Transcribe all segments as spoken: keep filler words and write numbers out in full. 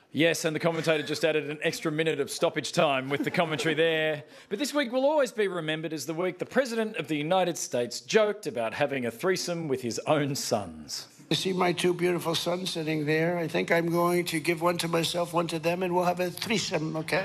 Yes, and the commentator just added an extra minute of stoppage time with the commentary there. But this week will always be remembered as the week the President of the United States joked about having a threesome with his own sons. You see my two beautiful sons sitting there? I think I'm going to give one to myself, one to them, and we'll have a threesome, okay?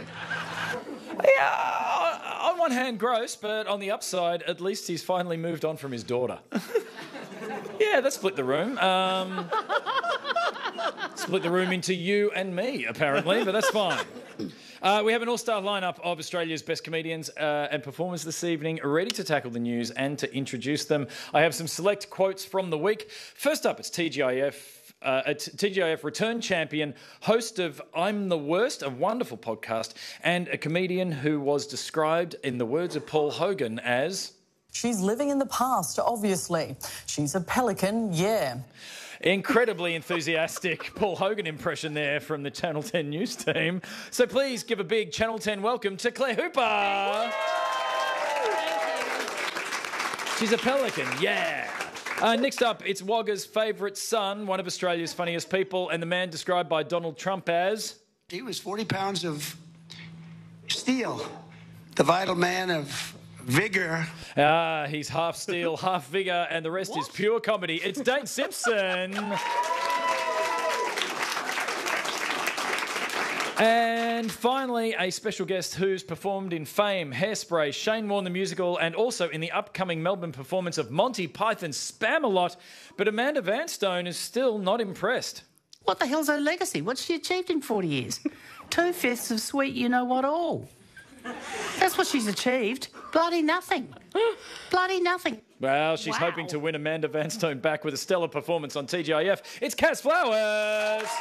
Yeah, on one hand, gross, but on the upside, at least he's finally moved on from his daughter. Yeah, that split the room. Um, split the room into you and me, apparently, but that's fine. Uh, we have an all-star lineup of Australia's best comedians uh, and performers this evening, ready to tackle the news and to introduce them. I have some select quotes from the week. First up, it's T G I F. Uh, a T G I F return champion, host of I'm the Worst, a wonderful podcast, and a comedian who was described, in the words of Paul Hogan, as... She's living in the past, obviously. She's a pelican, yeah. Incredibly enthusiastic Paul Hogan impression there from the Channel ten news team. So please give a big Channel ten welcome to Claire Hooper. She's a pelican, yeah. Uh, next up, it's Wagga's favourite son, one of Australia's funniest people, and the man described by Donald Trump as... He was forty pounds of steel, the vital man of vigour. Ah, he's half steel, half vigour, and the rest what? is pure comedy. It's Dane Simpson. And finally, a special guest who's performed in Fame, Hairspray, Shane Warne the Musical, and also in the upcoming Melbourne performance of Monty Python's Spamalot. But Amanda Vanstone is still not impressed. What the hell's her legacy? What's she achieved in forty years? Two-fifths of sweet you-know-what-all. That's what she's achieved. Bloody nothing. Bloody nothing. Well, she's wow. hoping to win Amanda Vanstone back with a stellar performance on T G I F. It's Kaz Flowers.